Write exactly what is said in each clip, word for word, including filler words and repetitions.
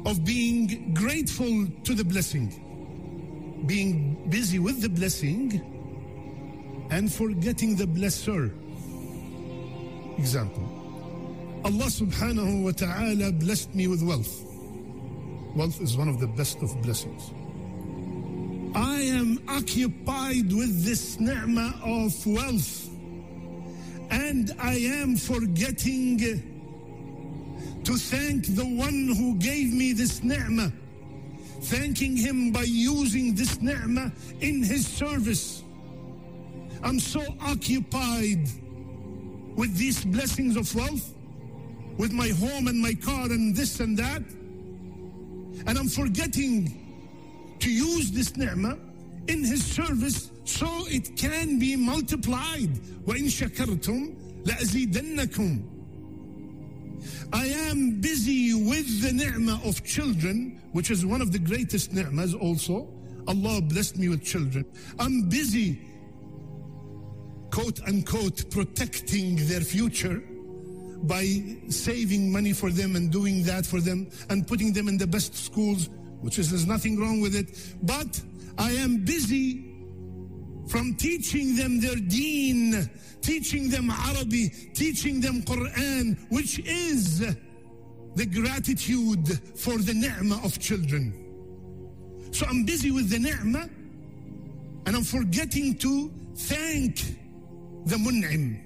of being grateful to the blessing, being busy with the blessing and forgetting the blesser. Example, Allah subhanahu wa ta'ala blessed me with wealth. Wealth is one of the best of blessings. I am occupied with this ni'mah of wealth, and I am forgetting to thank the one who gave me this ni'mah, thanking him by using this ni'mah in his service. I'm so occupied with these blessings of wealth, with my home and my car and this and that, and I'm forgetting to use this ni'mah in his service so it can be multiplied. وَإِن شَكَرْتُمْ لَأَزِيدَنَّكُمْ. I am busy with the ni'mah of children, which is one of the greatest ni'mahs also. Allah blessed me with children. I'm busy, quote unquote, protecting their future by saving money for them and doing that for them and putting them in the best schools, which is, there's nothing wrong with it. But I am busy from teaching them their deen, teaching them Arabic, teaching them Quran, which is the gratitude for the ni'mah of children. So I'm busy with the ni'mah and I'm forgetting to thank the mun'im.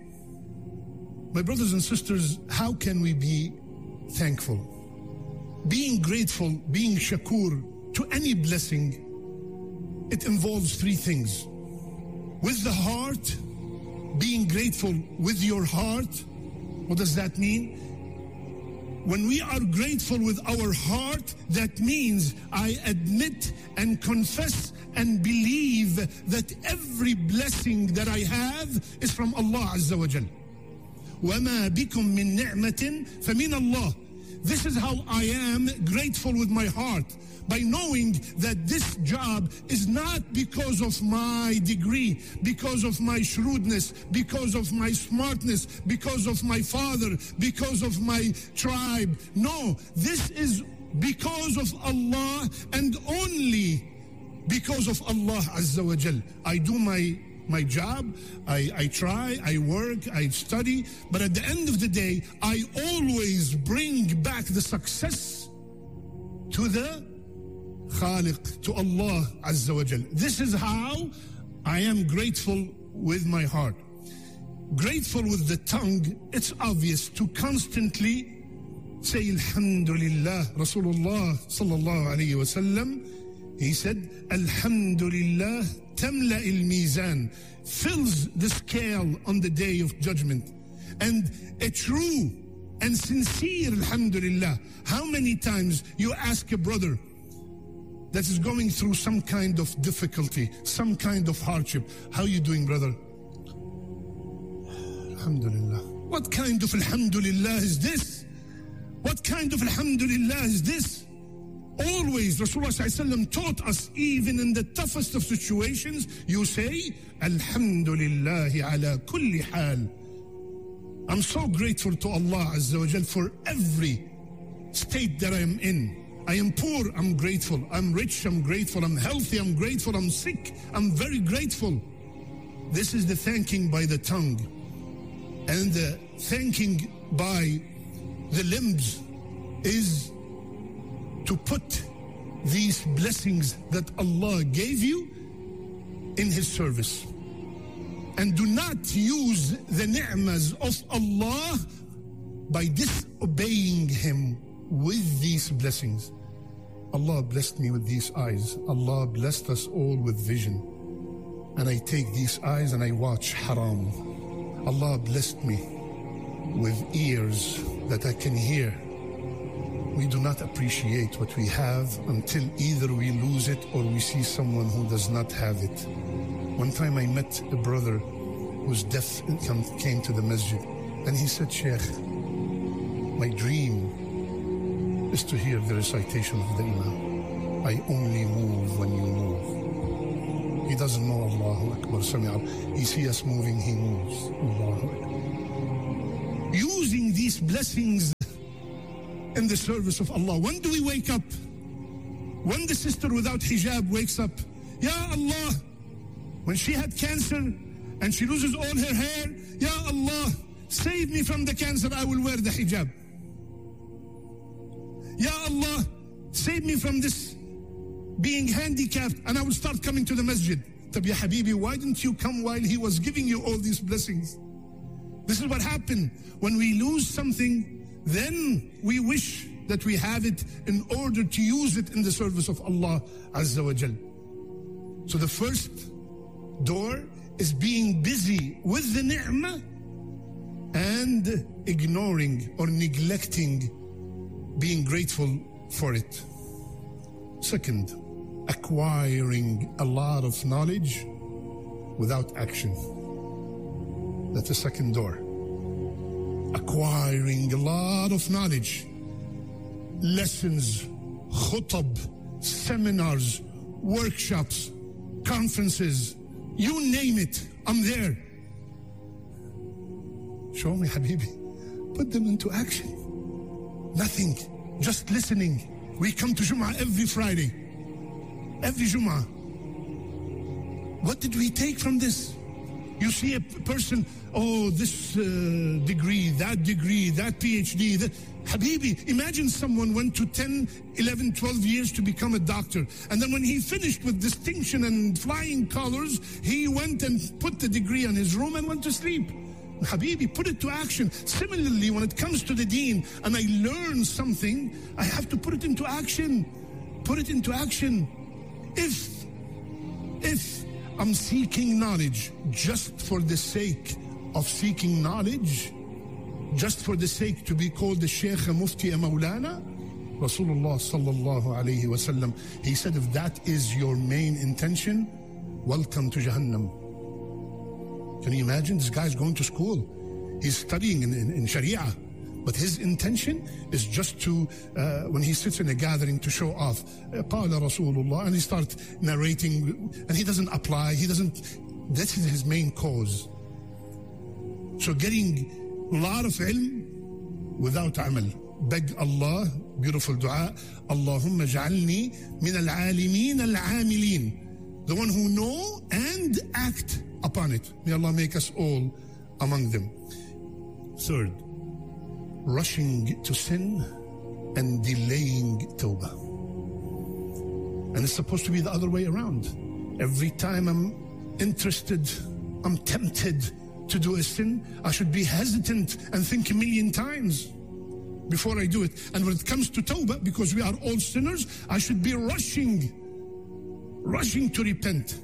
My brothers and sisters, how can we be thankful? Being grateful, being shakur to any blessing, it involves three things. With the heart, being grateful with your heart. What does that mean? When we are grateful with our heart, that means I admit and confess and believe that every blessing that I have is from Allah Azza wa Jal. وَمَا بِكُم مِّن نِعْمَةٍ فَمِنَ اللَّهِ. This is how I am grateful with my heart, by knowing that this job is not because of my degree, because of my shrewdness, because of my smartness, because of my father, because of my tribe. No, this is because of Allah and only because of Allah Azza wa Jal. I do my my job, I, I try, I work, I study, but at the end of the day, I always bring back the success to the Khaliq, to Allah Azza wa Jal. This is how I am grateful with my heart. Grateful with the tongue, it's obvious to constantly say Alhamdulillah. Rasulullah sallallahu alayhi wa sallam, he said, Alhamdulillah tamla il-mizan, fills the scale on the day of judgment. And a true and sincere Alhamdulillah. How many times you ask a brother that is going through some kind of difficulty, some kind of hardship, how are you doing, brother? Alhamdulillah. What kind of Alhamdulillah is this? What kind of Alhamdulillah is this? Always, Rasulullah sallallahu alaihi wasallam taught us, even in the toughest of situations, you say, Alhamdulillah ala kulli hal. I'm so grateful to Allah Azza wa Jal for every state that I am in. I am poor, I'm grateful. I'm rich, I'm grateful. I'm healthy, I'm grateful. I'm sick, I'm very grateful. This is the thanking by the tongue. And the thanking by the limbs is to put these blessings that Allah gave you in His service. And do not use the ni'mas of Allah by disobeying Him with these blessings. Allah blessed me with these eyes. Allah blessed us all with vision. And I take these eyes and I watch haram. Allah blessed me with ears that I can hear. We do not appreciate what we have until either we lose it or we see someone who does not have it. One time I met a brother who's deaf and came to the masjid, and he said, Sheikh, my dream is to hear the recitation of the Imam. I only move when you move. He doesn't know Allahu Akbar, Sami'al. He sees us moving, he moves. Allahu Akbar. Using these blessings in the service of Allah? When do we wake up? When the sister without hijab wakes up, Ya Allah, when she had cancer and she loses all her hair, Ya Allah, save me from the cancer, I will wear the hijab. Ya Allah, save me from this being handicapped and I will start coming to the masjid. Tab ya Habibi, why didn't you come while he was giving you all these blessings? This is what happened. When we lose something, then we wish that we have it in order to use it in the service of Allah Azza wa Jal. So the first door is being busy with the ni'mah and ignoring or neglecting being grateful for it. Second, acquiring a lot of knowledge without action. That's the second door. Acquiring a lot of knowledge, lessons, khutab, seminars, workshops, conferences, you name it, I'm there. Show me, Habibi. Put them into action. Nothing, just listening. We come to Jum'ah every Friday, every Jum'ah. What did we take from this? You see a person, oh, this uh, degree, that degree, that PhD, that. Habibi, imagine someone went to ten, eleven, twelve years to become a doctor. And then when he finished with distinction and flying colors, he went and put the degree on his room and went to sleep. Habibi, put it to action. Similarly, when it comes to the deen and I learn something, I have to put it into action. Put it into action. If, if I'm seeking knowledge just for the sake of seeking knowledge, just for the sake to be called the Shaykh, a Mufti, a Maulana, Rasulullah sallallahu alayhi wa sallam, he said, if that is your main intention, welcome to Jahannam. Can you imagine? This guy's going to school. He's studying in, in, in Sharia. But his intention is just to, uh, when he sits in a gathering, to show off. قال رسول الله, and he starts narrating, and he doesn't apply, he doesn't, that's his main cause. So getting a lot of ilm without amal. Beg Allah, beautiful dua, Allahumma ja'alni min al-alimin al-amilin. The one who know and act upon it. May Allah make us all among them. Third, rushing to sin and delaying tawbah. And it's supposed to be the other way around. Every time I'm interested, I'm tempted to do a sin, I should be hesitant and think a million times before I do it. And when it comes to tawbah, because we are all sinners, I should be rushing, rushing to repent.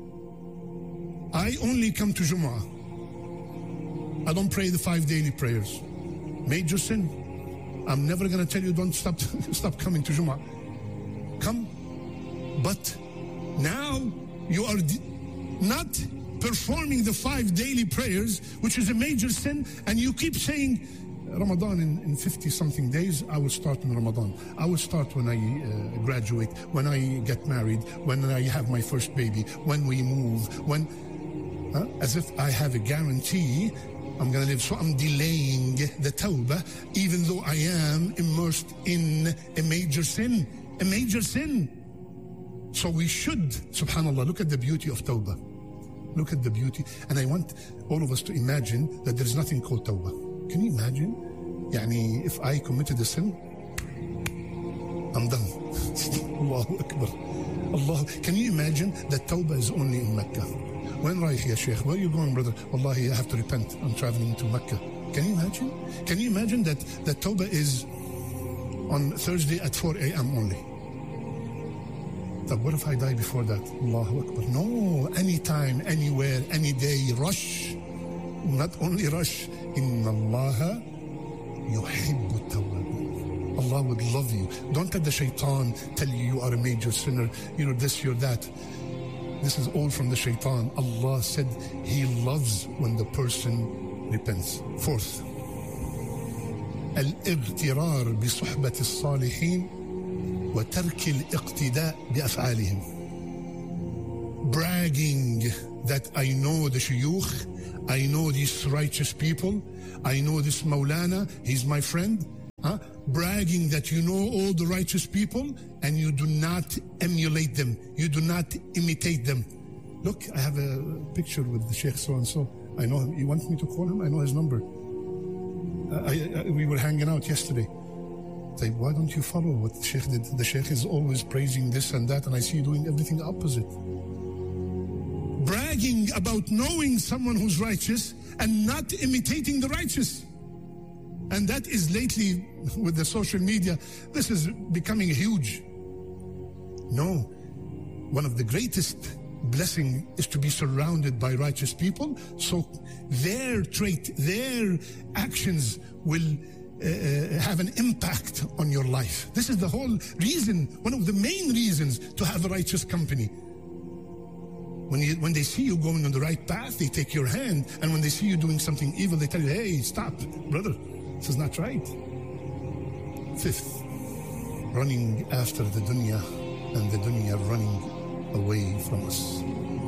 I only come to Jumu'ah. I don't pray the five daily prayers. Major sin. I'm never going to tell you don't stop stop coming to Jumu'ah. Come. But now you are not performing the five daily prayers, which is a major sin, and you keep saying, Ramadan in, in fifty something days, I will start in Ramadan. I will start when I uh, graduate, when I get married, when I have my first baby, when we move, when, uh, as if I have a guarantee I'm going to live. So I'm delaying the tawbah, even though I am immersed in a major sin, a major sin. So we should, subhanAllah, look at the beauty of tawbah. Look at the beauty. And I want all of us to imagine that there is nothing called tawbah. Can you imagine? Yani, if I committed a sin, I'm done. Allahu Akbar. Allah. Can you imagine that tawbah is only in Mecca? When رايح يا Sheikh? Where are you going, brother? Wallahi, I have to repent. I'm traveling to Mecca. Can you imagine? Can you imagine that, that tawbah is on Thursday at four a.m. only? But what if I die before that? Allahu Akbar. No, anytime, anywhere, any day, rush. Not only rush. Inna Allah yuhibbu tawwabin. Allah would love you. Don't let the shaitan tell you you are a major sinner, you know, this, you're that. This is all from the shaitan. Allah said He loves when the person repents. Fourth, al-ightirar bi-suhbat al-salihin wa tark al-iqtida bi-af'alihim. Bragging that I know the shuyukh, I know these righteous people, I know this Maulana, he's my friend. Huh? Bragging that you know all the righteous people and you do not emulate them. You do not imitate them. Look, I have a picture with the Sheikh so-and-so. I know him. You want me to call him? I know his number. Uh, I, I, we were hanging out yesterday. Say, why don't you follow what the Sheikh did? The Sheikh is always praising this and that, and I see you doing everything opposite. Bragging about knowing someone who's righteous and not imitating the righteous. And that is lately, with the social media, this is becoming huge. No, one of the greatest blessing is to be surrounded by righteous people, so their trait, their actions will uh, have an impact on your life. This is the whole reason, one of the main reasons to have a righteous company. When, you, when they see you going on the right path, they take your hand, and when they see you doing something evil, they tell you, hey, stop, brother. This is not right. Fifth, running after the dunya and the dunya running away from us.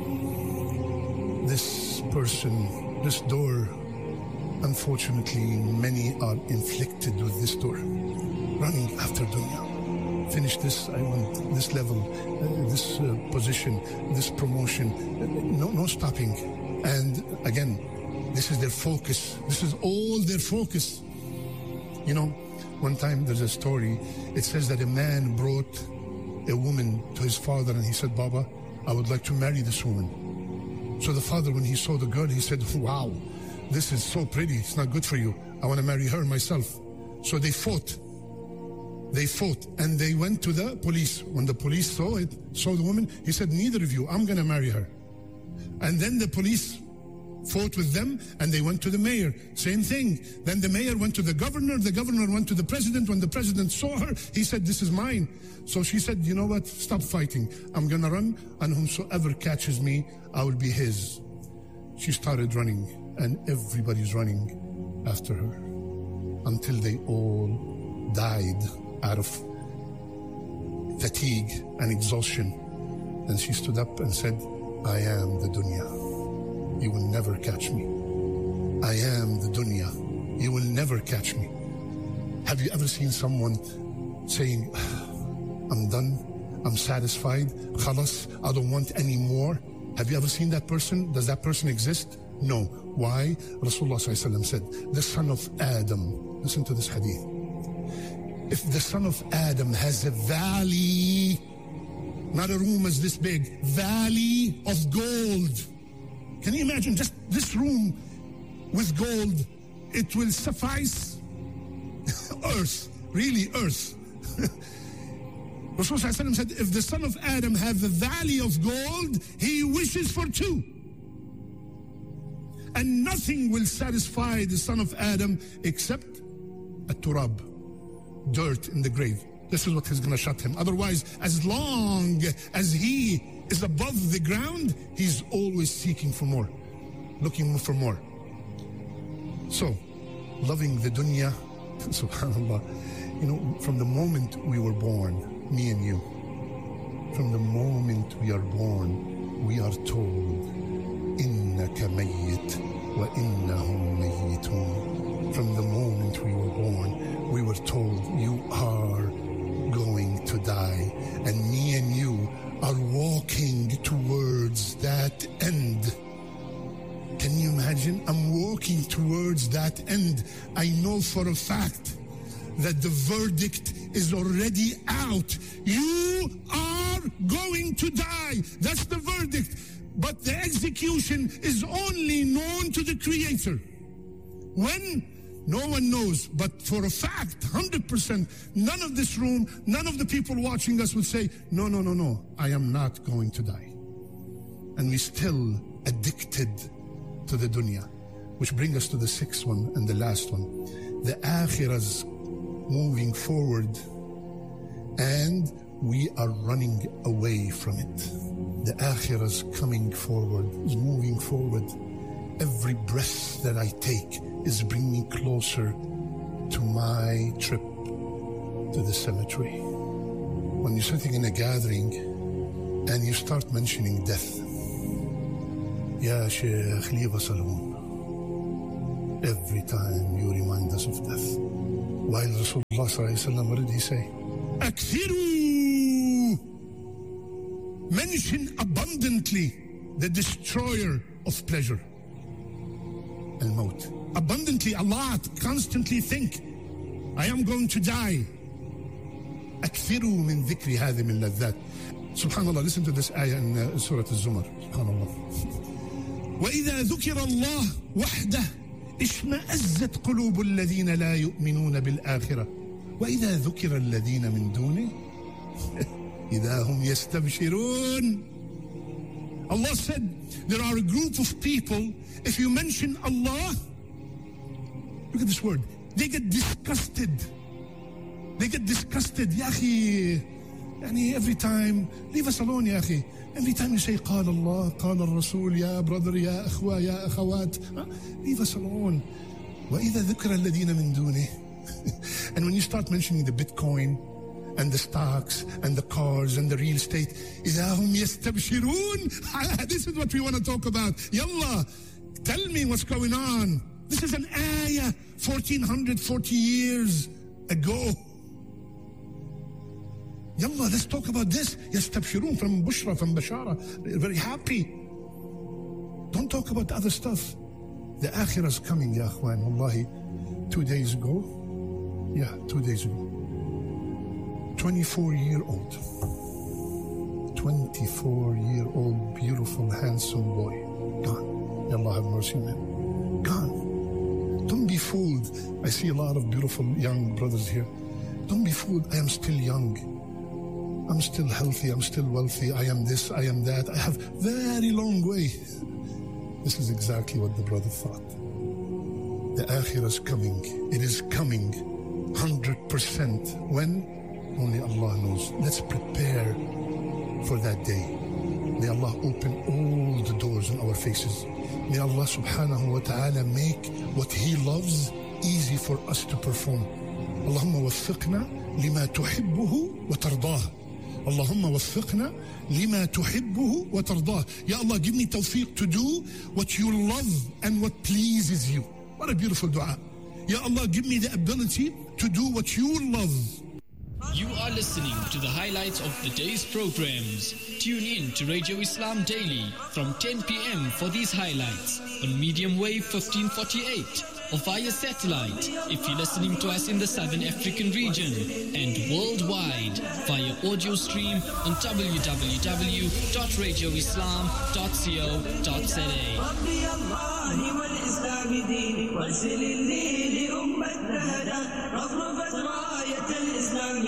This person, this door, unfortunately, many are inflicted with this door. Running after dunya. Finish this, I want this level, uh, this uh, position, this promotion. No, no stopping. And again, this is their focus. This is all their focus. You know, one time there's a story, it says that a man brought a woman to his father and he said, Baba, I would like to marry this woman. So the father, when he saw the girl, he said, wow, this is so pretty, it's not good for you. I want to marry her myself. So they fought. They fought and they went to the police. When the police saw it, saw the woman, he said, neither of you, I'm going to marry her. And then the police fought with them and they went to the mayor. Same thing. Then the mayor went to the governor. The governor went to the president. When the president saw her, he said, this is mine. So she said, you know what? Stop fighting. I'm going to run, and whomsoever catches me, I will be his. She started running and everybody's running after her until they all died out of fatigue and exhaustion. And she stood up and said, I am the dunya. You will never catch me. I am the dunya. You will never catch me. Have you ever seen someone saying, I'm done, I'm satisfied, khalas, I don't want any more? Have you ever seen that person? Does that person exist? No. Why? Rasulullah ﷺ said, the son of Adam, listen to this hadith. If the son of Adam has a valley, not a room as this big, valley of gold. Can you imagine just this room with gold? It will suffice earth, really earth. Rasulullah ﷺ said, if the son of Adam have a valley of gold, he wishes for two. And nothing will satisfy the son of Adam except a turab, dirt in the grave. This is what is going to shut him. Otherwise, as long as he is above the ground, he's always seeking for more, looking for more. So, loving the dunya, subhanAllah, you know, from the moment we were born, me and you, from the moment we are born, we are told, إِنَّكَ مَيِّتٌ وَإِنَّهُمْ مَيِّتُونَ. From the moment we were born, we were told, you are going to die. And me and you are walking towards that end. Can you imagine? I'm walking towards that end. I know for a fact that the verdict is already out. You are going to die. That's the verdict. But the execution is only known to the Creator. When? No one knows. But for a fact, one hundred percent, none of this room, none of the people watching us would say, no, no, no, no, I am not going to die. And we're still addicted to the dunya. Which brings us to the sixth one and the last one. The akhirah's moving forward and we are running away from it. The akhirah's coming forward, is moving forward. Every breath that I take is bringing me closer to my trip to the cemetery. When you're sitting in a gathering and you start mentioning death, Ya Shaykh, leave us alone. Every time you remind us of death, While Rasulullah sallallahu alayhi wa sallam, what did he say? Akthiru, mention abundantly the destroyer of pleasure. Al-Maut. Abundantly, a lot, constantly think, I am going to die. Akthiru min dhikri hadhi min ladhat. Subhanallah, listen to this ayah in uh, Surah Al-Zumar. Subhanallah. وَإِذَا ذُكِرَ اللَّهُ وَحْدَهُ اشْمَأَزَّتْ قُلُوبُ الَّذِينَ لَا يُؤْمِنُونَ بِالْآخِرَةِ وَإِذَا ذُكِرَ الَّذِينَ مِن دُونِهِ إِذَا هُمْ يَسْتَبْشِرُونَ. Allah said, there are a group of people, if you mention Allah, look at this word, they get disgusted. They get disgusted. Ya akhi, yani every time, leave us alone, ya akhi. Every time you say, قال Allah, قال الرسول, ya brother, ya akhwa, ya akhawat, huh? Leave us alone. وَإِذَا ذُكْرَ الَّذِينَ مِن دُونِهِ. And when you start mentioning the Bitcoin, and the stocks, and the cars, and the real estate, إِذَا هُمْ يَسْتَبْشِرُونَ. This is what we want to talk about. Yallah, tell me what's going on. This is an ayah fourteen forty years ago. Yallah, let's talk about this. Yastabshirun, from Bushra, from Bashara. Very happy. Don't talk about other stuff. The akhirah is coming, ya akhwan. Wallahi, two days ago, yeah, two days ago, twenty-four year old, twenty-four year old, beautiful, handsome boy, gone. Ya Allah have mercy on him. Gone. Don't be fooled. I see a lot of beautiful young brothers here. Don't be fooled. I am still young. I'm still healthy, I'm still wealthy, I am this, I am that, I have very long way. This is exactly what the brother thought. The akhirah is coming. It is coming one hundred percent. When? Only Allah knows. Let's prepare for that day. May Allah open all the doors in our faces. May Allah subhanahu wa ta'ala make what He loves easy for us to perform. Allahumma waffiqna lima tuhibbuhu wa tardah. Allahumma waffiqna lima tuhibbuhu wa tardah. Ya Allah, give me tawfiq to do what you love and what pleases you. What a beautiful dua. Ya Allah, give me the ability to do what you love. You are listening to the highlights of the day's programs. Tune in to Radio Islam Daily from ten p.m. for these highlights on medium wave fifteen forty-eight or via satellite if you're listening to us in the Southern African region, and worldwide via audio stream on w w w dot radio islam dot co dot z a.